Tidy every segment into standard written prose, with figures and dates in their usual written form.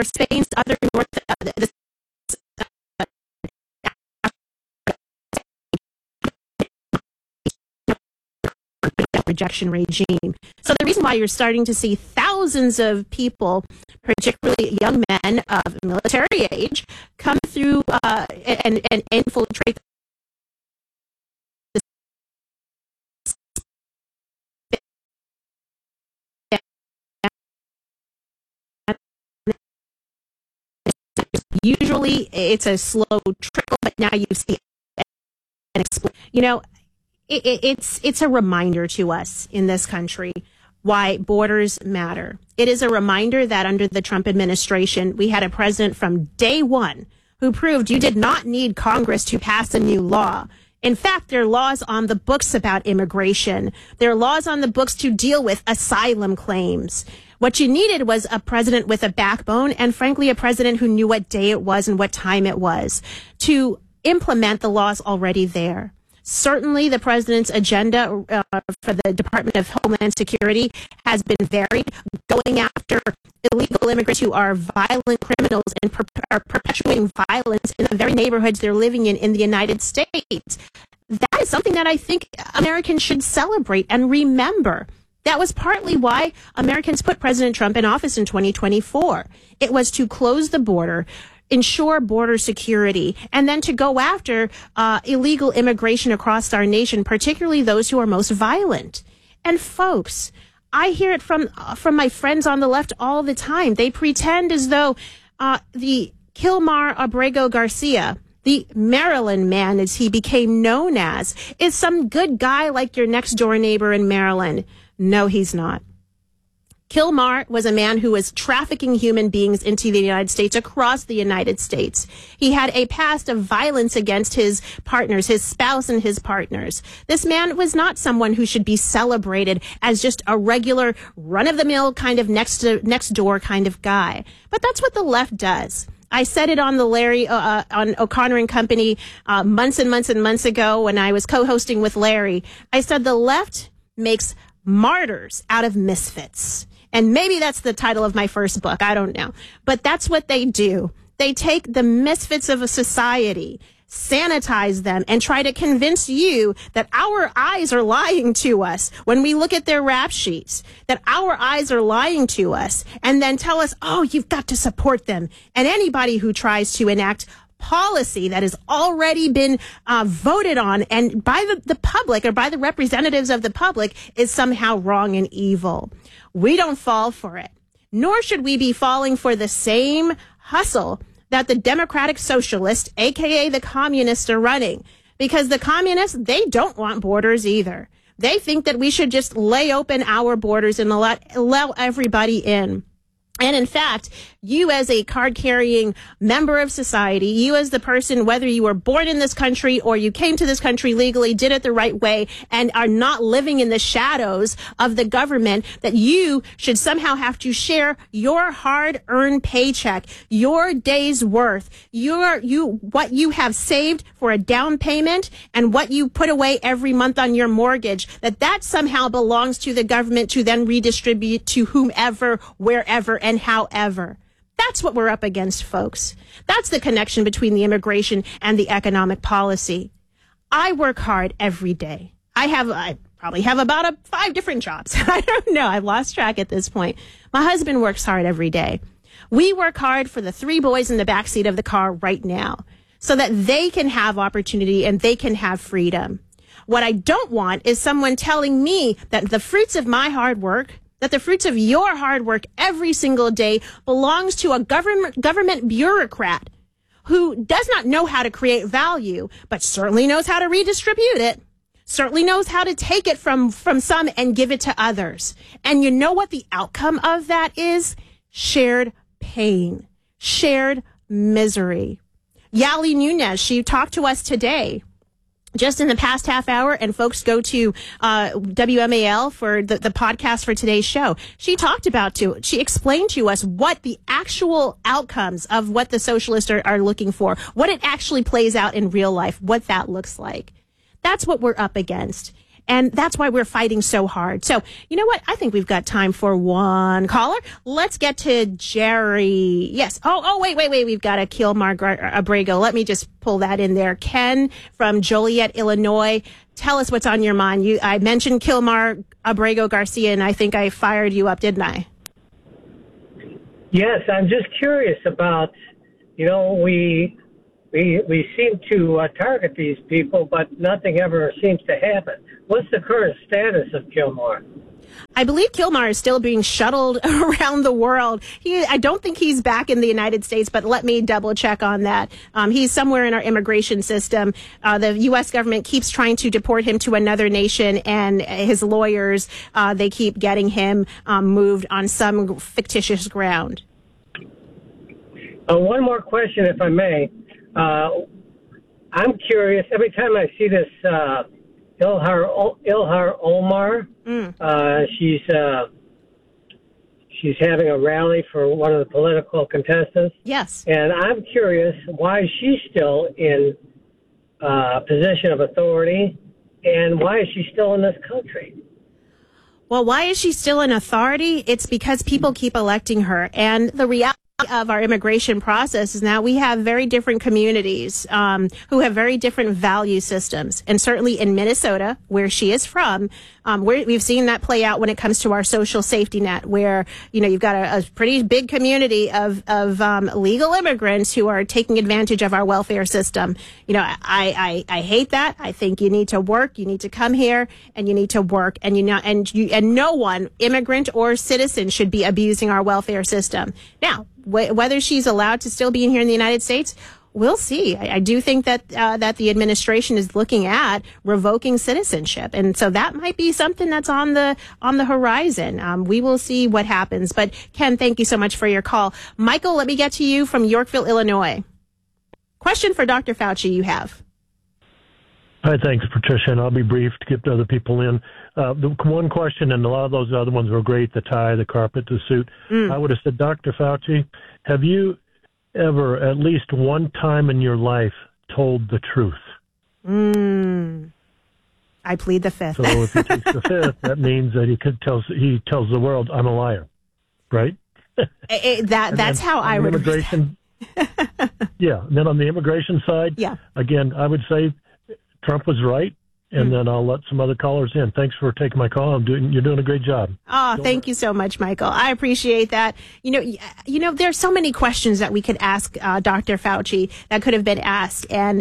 Spain's other north rejection regime. So the reason why you're starting to see thousands of people, particularly young men of military age, come through and infiltrate usually it's a slow trickle, but now you see an explosion. You know, it's a reminder to us in this country why borders matter. It is a reminder that under the Trump administration, we had a president from day one who proved you did not need Congress to pass a new law. In fact, there are laws on the books about immigration. There are laws on the books to deal with asylum claims. What you needed was a president with a backbone and, frankly, a president who knew what day it was and what time it was to implement the laws already there. Certainly, the president's agenda for the Department of Homeland Security has been varied, going after illegal immigrants who are violent criminals and are perpetuating violence in the very neighborhoods they're living in the United States. That is something that I think Americans should celebrate and remember. That was partly why Americans put President Trump in office in 2024. It was to close the border, ensure border security, and then to go after illegal immigration across our nation, particularly those who are most violent. And folks, I hear it from my friends on the left all the time. They pretend as though the Kilmar Abrego Garcia, the Maryland man, as he became known as, is some good guy like your next door neighbor in Maryland. No, he's not. Kilmar was a man who was trafficking human beings into the United States, across the United States. He had a past of violence against his partners, his spouse and his partners. This man was not someone who should be celebrated as just a regular run-of-the-mill kind of next door kind of guy. But that's what the left does. I said it on the Larry, on O'Connor and Company, months and months and months ago when I was co-hosting with Larry. I said the left makes martyrs out of misfits. And maybe that's the title of my first book. I don't know. But that's what they do. They take the misfits of a society, sanitize them, and try to convince you that our eyes are lying to us when we look at their rap sheets, that our eyes are lying to us, and then tell us, oh, you've got to support them. And anybody who tries to enact policy that has already been voted on and by the public or by the representatives of the public is somehow wrong and evil. We don't fall for it, nor should we be falling for the same hustle that the Democratic Socialists, aka the communists, are running. Because the communists, they don't want borders either. They think that we should just lay open our borders and allow everybody in. And in fact, you as a card-carrying member of society, you as the person, whether you were born in this country or you came to this country legally, did it the right way, and are not living in the shadows of the government, that you should somehow have to share your hard-earned paycheck, your day's worth, what you have saved for a down payment and what you put away every month on your mortgage, that somehow belongs to the government to then redistribute to whomever, wherever, and however. That's what we're up against, folks. That's the connection between the immigration and the economic policy. I work hard every day. I probably have about 5 different jobs. I don't know. I've lost track at this point. My husband works hard every day. We work hard for the 3 boys in the backseat of the car right now so that they can have opportunity and they can have freedom. What I don't want is someone telling me that the fruits of my hard work, that the fruits of your hard work every single day belongs to a government bureaucrat who does not know how to create value, but certainly knows how to redistribute it, certainly knows how to take it from some and give it to others. And you know what the outcome of that is? Shared pain, shared misery. Yali Nunes, she talked to us today, just in the past half hour, and folks go to WMAL for the podcast for today's show. She explained to us what the actual outcomes of what the socialists are looking for, what it actually plays out in real life, what that looks like. That's what we're up against. And that's why we're fighting so hard. So, you know what? I think we've got time for one caller. Let's get to Jerry. Yes. Oh, wait. We've got a Kilmar Abrego. Let me just pull that in there. Ken from Joliet, Illinois. Tell us what's on your mind. I mentioned Kilmar Abrego Garcia, and I think I fired you up, didn't I? Yes, I'm just curious about, we seem to target these people, but nothing ever seems to happen. What's the current status of Kilmar? I believe Kilmar is still being shuttled around the world. I don't think he's back in the United States, but let me double check on that. He's somewhere in our immigration system. The U.S. government keeps trying to deport him to another nation, and his lawyers, they keep getting him moved on some fictitious ground. One more question, if I may. I'm curious. Every time I see this Ilhan Omar, she's having a rally for one of the political contestants. Yes. And I'm curious why she's still in position of authority, and why is she still in this country? Well, why is she still in authority? It's because people keep electing her. And the reality of our immigration process is now we have very different communities who have very different value systems. And certainly in Minnesota, where she is from, we've seen that play out when it comes to our social safety net, where, you've got a pretty big community of legal immigrants who are taking advantage of our welfare system. I hate that. I think you need to work, you need to come here, and you need to work, and no one, immigrant or citizen, should be abusing our welfare system. Now, whether she's allowed to still be in here in the United States, we'll see. I do think that the administration is looking at revoking citizenship, and so that might be something that's on the horizon. We will see what happens. But Ken, thank you so much for your call. Michael, let me get to you from Yorkville, Illinois. Question for Dr. Fauci you have. Hi, thanks, Patricia, and I'll be brief to get other people in. The one question, and a lot of those other ones were great, the tie, the carpet, the suit. I would have said, Dr. Fauci, have you ever, at least one time in your life, told the truth? I plead the fifth. So if he takes the fifth, that means that he tells the world, I'm a liar, right? That's how I would immigration. Yeah, and then on the immigration side, again, I would say Trump was right, and then I'll let some other callers in. Thanks for taking my call. You're doing a great job. Oh, thank you so much, Michael. I appreciate that. There's so many questions that we could ask Dr. Fauci that could have been asked. And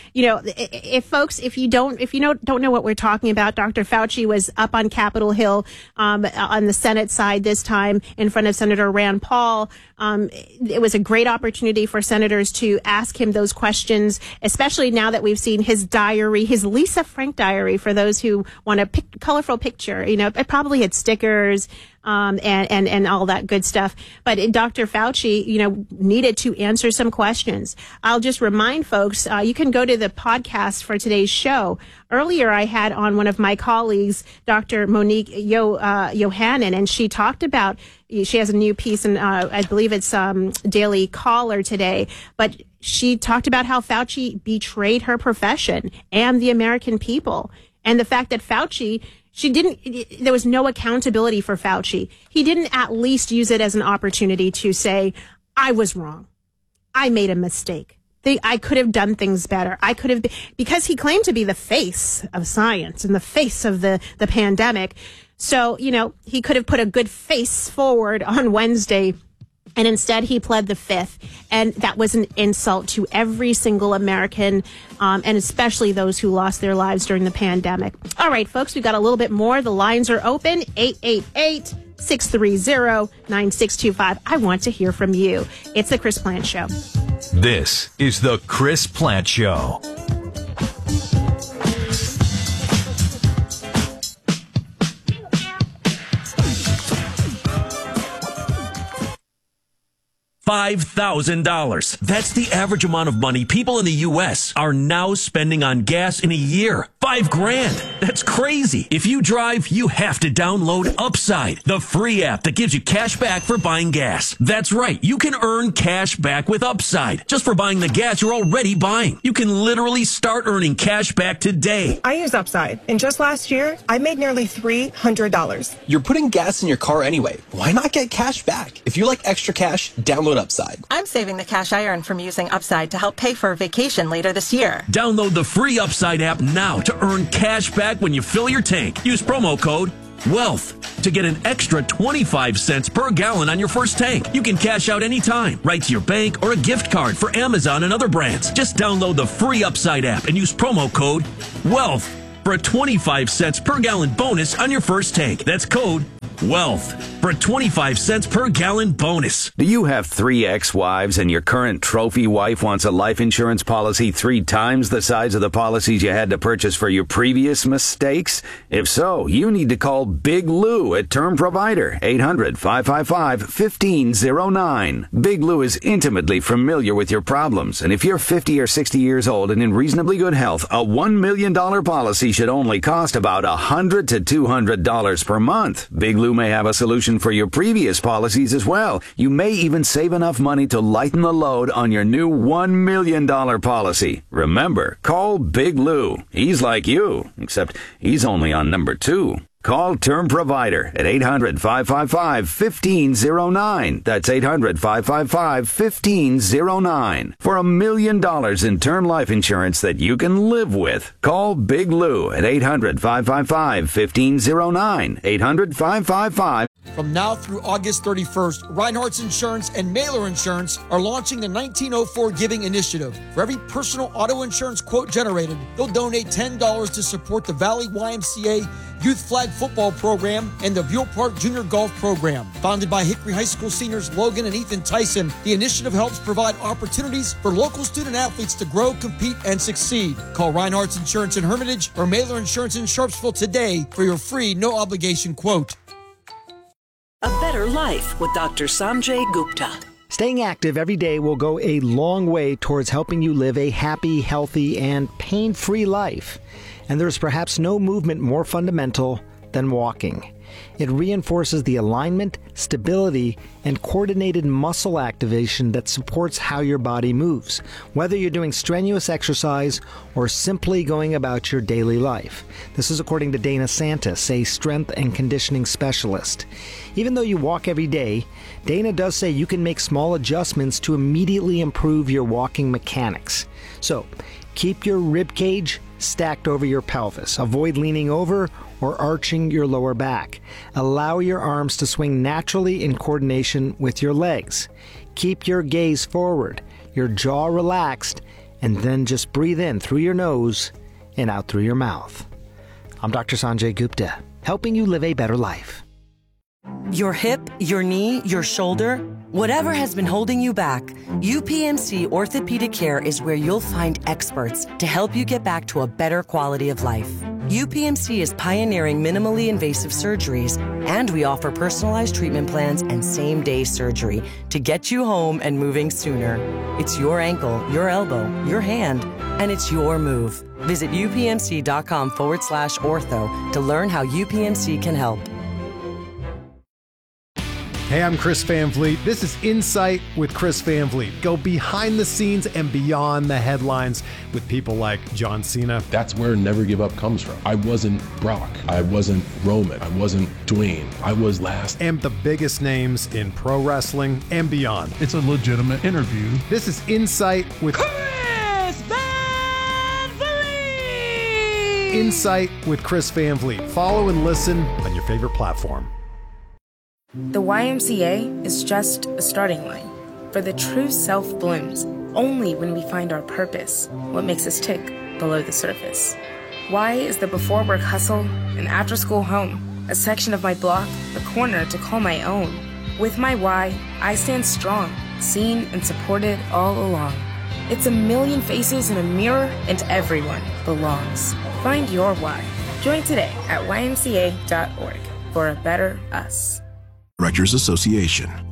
if you don't know what we're talking about, Dr. Fauci was up on Capitol Hill on the Senate side this time in front of Senator Rand Paul. It was a great opportunity for senators to ask him those questions, especially now that we've seen his diary, his Lisa Frank diary, for those who want a colorful picture. It probably had stickers and all that good stuff. But Dr. Fauci, needed to answer some questions. I'll just remind folks, you can go to the podcast for today's show. Earlier, I had on one of my colleagues, Dr. Monique Yohannan, and she talked about, she has a new piece, and I believe it's Daily Caller today, but she talked about how Fauci betrayed her profession and the American people. And the fact that Fauci, there was no accountability for Fauci. He didn't at least use it as an opportunity to say, I was wrong. I made a mistake. I could have done things better. Because he claimed to be the face of science and the face of the pandemic. So, he could have put a good face forward on Wednesday, and instead he pled the fifth. And that was an insult to every single American, and especially those who lost their lives during the pandemic. All right, folks, we've got a little bit more. The lines are open, 888-630-9625. I want to hear from you. It's the Chris Plante Show. This is the Chris Plante Show. $5,000. That's the average amount of money people in the U.S. are now spending on gas in a year. $5,000. That's crazy. If you drive, you have to download Upside, the free app that gives you cash back for buying gas. That's right. You can earn cash back with Upside just for buying the gas you're already buying. You can literally start earning cash back today. I use Upside, and just last year, I made nearly $300. You're putting gas in your car anyway. Why not get cash back? If you like extra cash, download Upside. I'm saving the cash I earned from using Upside to help pay for a vacation later this year. Download the free Upside app now to earn cash back when you fill your tank. Use promo code WEALTH to get an extra 25 cents per gallon on your first tank. You can cash out anytime, right to your bank or a gift card for Amazon and other brands. Just download the free Upside app and use promo code WEALTH for a 25 cents per gallon bonus on your first tank. That's code WEALTH for a 25 cents per gallon bonus. Do you have 3 ex-wives and your current trophy wife wants a life insurance policy 3 times the size of the policies you had to purchase for your previous mistakes? If so, you need to call Big Lou at Term Provider, 800-555-1509. Big Lou is intimately familiar with your problems, and if you're 50 or 60 years old and in reasonably good health, a $1 million policy should only cost about $100 to $200 per month. Big Lou may have a solution for your previous policies as well. You may even save enough money to lighten the load on your new $1 million policy. Remember, call Big Lou. He's like you, except he's only on number 2. Call Term Provider at 800-555-1509. That's 800-555-1509. For $1 million in term life insurance that you can live with. Call Big Lou at 800-555-1509. 800-555. From now through August 31st, Reinhardt's Insurance and Mailer Insurance are launching the 1904 Giving Initiative. For every personal auto insurance quote generated, they'll donate $10 to support the Valley YMCA Youth Flag Football Program and the Buell Park Junior Golf Program. Founded by Hickory High School seniors Logan and Ethan Tyson, the initiative helps provide opportunities for local student athletes to grow, compete, and succeed. Call Reinhardt's Insurance in Hermitage or Mailer Insurance in Sharpsville today for your free, no-obligation quote. A Better Life with Dr. Sanjay Gupta. Staying active every day will go a long way towards helping you live a happy, healthy, and pain-free life. And there's perhaps no movement more fundamental than walking. It reinforces the alignment, stability, and coordinated muscle activation that supports how your body moves, whether you're doing strenuous exercise or simply going about your daily life. This is according to Dana Santis, a strength and conditioning specialist. Even though you walk every day, Dana does say you can make small adjustments to immediately improve your walking mechanics. So, keep your rib cage stacked over your pelvis. Avoid leaning over or arching your lower back. Allow your arms to swing naturally in coordination with your legs. Keep your gaze forward, your jaw relaxed, and then just breathe in through your nose and out through your mouth. I'm Dr. Sanjay Gupta, helping you live a better life. Your hip, your knee, your shoulder, whatever has been holding you back, UPMC Orthopedic Care is where you'll find experts to help you get back to a better quality of life. UPMC is pioneering minimally invasive surgeries, and we offer personalized treatment plans and same-day surgery to get you home and moving sooner. It's your ankle, your elbow, your hand, and it's your move. Visit upmc.com/ortho to learn how UPMC can help. Hey, I'm Chris Van Vliet. This is Insight with Chris Van Vliet. Go behind the scenes and beyond the headlines with people like John Cena. That's where Never Give Up comes from. I wasn't Brock. I wasn't Roman. I wasn't Dwayne. I was last. And the biggest names in pro wrestling and beyond. It's a legitimate interview. This is Insight with Chris Van Vliet. Insight with Chris Van Vliet. Follow and listen on your favorite platform. The YMCA is just a starting line, for the true self blooms only when we find our purpose, what makes us tick below the surface. Y is the before work hustle, an after school home, a section of my block, a corner to call my own. With my Y, I stand strong, seen and supported all along. It's a million faces in a mirror, and everyone belongs. Find your Y. Join today at ymca.org for a better us. Directors Association.